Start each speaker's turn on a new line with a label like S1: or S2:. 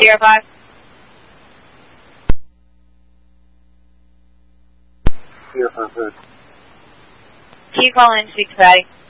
S1: Sierra 5.
S2: Sierra 5.
S1: Can you call in and speak to Patty?